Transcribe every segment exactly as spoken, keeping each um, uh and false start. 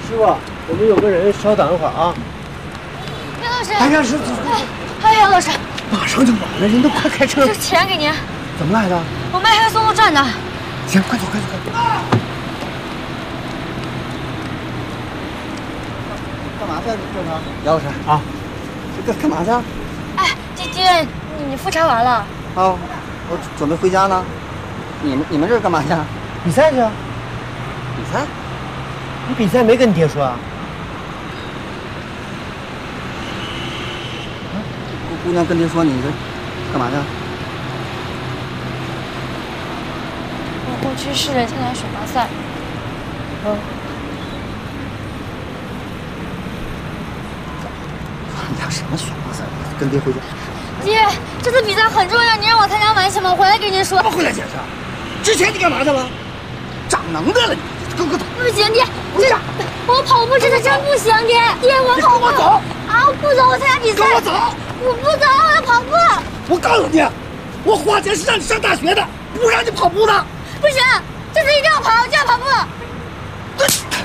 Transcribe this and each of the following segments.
师傅，我们有个人，稍等一会儿啊。 杨老师， 哎呀，是， 哎，杨老师， 马上就完了，人都快开车了。 这钱给您。 怎么来的？ 我卖黑松露赚的。 行，快走，快走，快走。 干嘛去？这是？杨老师啊， 这干干嘛去？ 哎，姐姐，你复查完了？ 啊，我准备回家呢。你们你们这是干嘛去？ 比赛去啊。 比赛？ 你比赛没跟你爹说啊？ 姑姑娘跟您说你这干嘛去？ 我我去市人天台选拔赛。 啊。 参加什么选拔赛？跟爹回家。 爹，这次比赛很重要，你让我参加完行吗？回来跟您说。 不回来解释。之前你干嘛去了？长能耐了你！给我走！ 不行，爹， 回家！ 我跑步真的真不行，爹，爹，我跑步。 跟我走！ 啊，我不走，我参加比赛。 跟我走！ 我不走，我要跑步。 我告诉你，我花钱是让你上大学的，不让你跑步的。 不行，这次一定要跑，我就要跑步。 对。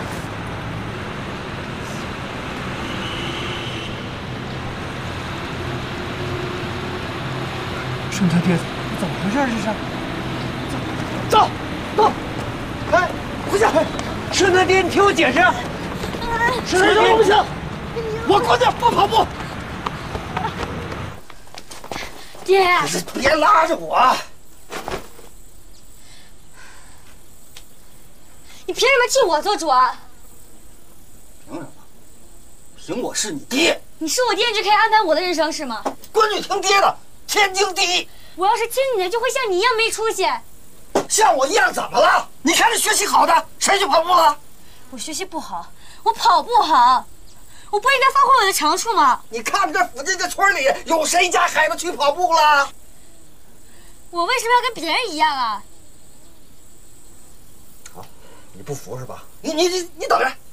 顺他爹，怎么回事？这是？ 走，走，哎，回家！ 顺他爹，你听我解释。顺他爹不行，我过去不跑步。 爹， 别拉着我！ 你凭什么替我做主啊？ 凭什么？凭我是你爹。 你是我爹，你就可以安排我的人生是吗？ 闺女听爹的，天经地义。 我要是听你的，就会像你一样没出息。 像我一样怎么了？你看这学习好的，谁去跑步了？ 我学习不好，我跑步好，我不应该发挥我的长处吗？ 你看这附近这村里有谁家孩子去跑步了？ 我为什么要跟别人一样啊？ 好，你不服是吧？你你你你等着。